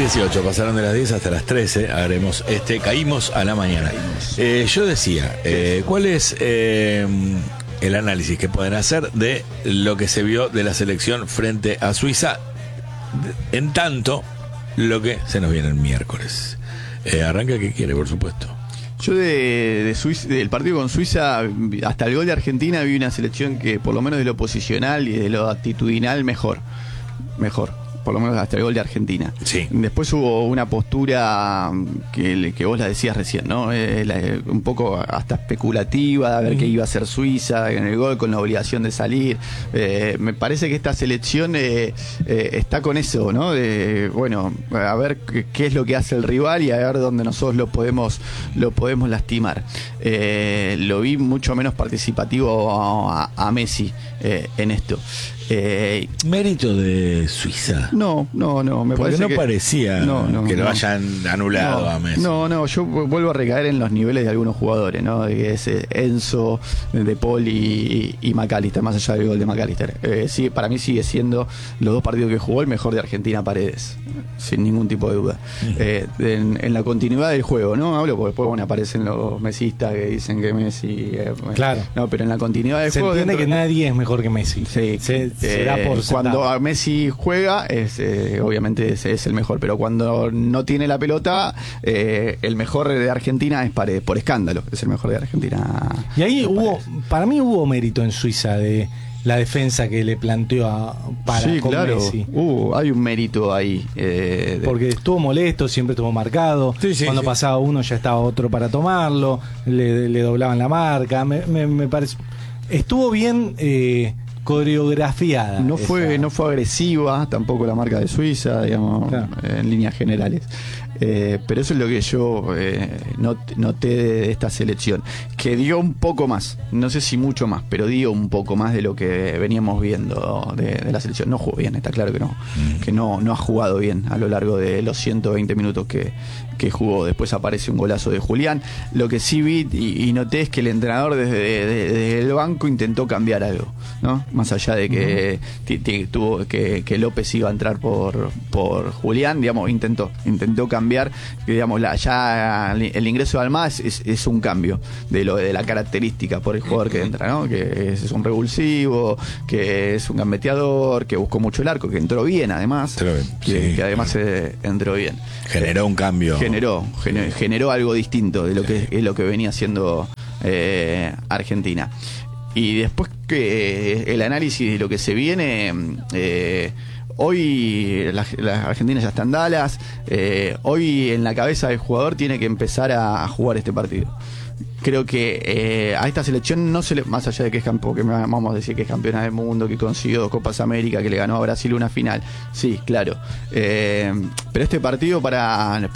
18, pasaron de las 10 hasta las 13, haremos Caímos a la mañana. Yo decía, ¿cuál es el análisis que pueden hacer de lo que se vio de la selección frente a Suiza, en tanto lo que se nos viene el miércoles? Arranca que quiere, por supuesto. Yo de Suiza, del partido con Suiza hasta el gol de Argentina vi una selección que por lo menos de lo posicional y de lo actitudinal mejor, por lo menos hasta el gol de Argentina. Sí. Después hubo una postura que vos la decías recién, ¿no? Un poco hasta especulativa, de ver qué iba a hacer Suiza en el gol con la obligación de salir. Me parece que esta selección está con eso, ¿no? De, bueno, a ver qué es lo que hace el rival y a ver dónde nosotros lo podemos lastimar. Lo vi mucho menos participativo a Messi en esto. ¿Mérito de Suiza? No, me porque parece no que parecía que lo hayan anulado a Messi. No, yo vuelvo a recaer en los niveles de algunos jugadores, ¿no? De que es Enzo, De Paul y McAllister, más allá del gol de McAllister. Sí, para mí sigue siendo los dos partidos que jugó el mejor de Argentina Paredes, sin ningún tipo de duda. En la continuidad del juego, ¿no? Hablo porque después aparecen los mesistas que dicen que Messi... claro. No, pero en la continuidad del juego... Se entiende que nadie es mejor que Messi. Sí. Será por cuando a Messi juega obviamente es el mejor, pero cuando no tiene la pelota el mejor de Argentina es Paredes, por escándalo es el mejor de Argentina. Y ahí para mí hubo mérito en Suiza de la defensa que le planteó con claro. Messi. Hay un mérito ahí. Porque estuvo molesto, siempre estuvo marcado. Cuando pasaba uno ya estaba otro para tomarlo, le doblaban la marca. Me parece. Estuvo bien coreografiada. No fue agresiva tampoco la marca de Suiza, digamos, claro, en líneas generales. Pero eso es lo que yo noté de esta selección, que dio un poco más, no sé si mucho más, pero dio un poco más de lo que veníamos viendo de la selección. No jugó bien, está claro que no ha jugado bien a lo largo de los 120 minutos que jugó. Después aparece un golazo de Julián. Lo que sí vi y noté es que el entrenador desde el banco intentó cambiar algo, ¿no? Más allá de que tuvo que López iba a entrar por Julián, digamos, intentó cambiar, digamos, ya el ingreso de Almada es un cambio de la característica por el jugador que entra, ¿no? Que es un revulsivo, que es un gambeteador, que buscó mucho el arco, que entró bien además, que además entró bien. Generó un cambio. Generó algo distinto de lo que es lo que venía haciendo Argentina. Y después que el análisis de lo que se viene, hoy la Argentina ya está en Dallas, hoy en la cabeza del jugador tiene que empezar a jugar este partido. Creo que a esta selección no se le, más allá de que es campeón, que vamos a decir que es campeona del mundo, que consiguió 2 Copas América, que le ganó a Brasil una final, sí, claro, pero este partido para